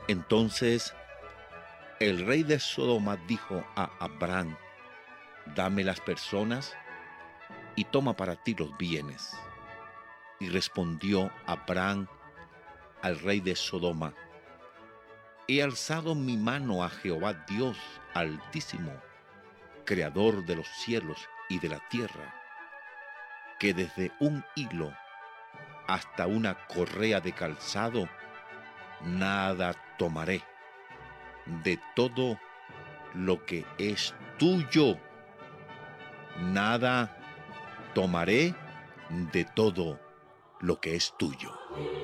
Entonces el rey de Sodoma dijo a Abraham: dame las personas y toma para ti los bienes. Y respondió Abraham al rey de Sodoma: he alzado mi mano a Jehová Dios Altísimo, Creador de los cielos y de la tierra, que desde un hilo hasta una correa de calzado nada tomaré de todo lo que es tuyo, nada tomaré de todo lo que es tuyo.